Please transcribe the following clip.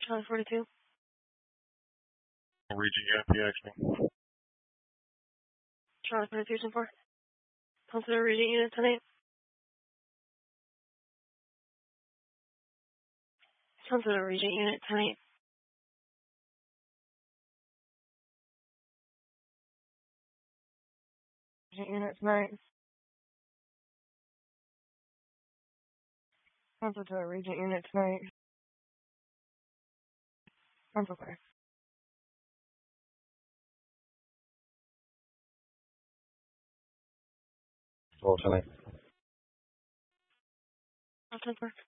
Charlie 42. Region UNPX. Charlie 42, 4. Consider Regent Unit 10-8. Consider Regent Unit 10-8. Regent Unit 9. Consider Regent Unit 9. Consider. Well, tonight. Consider.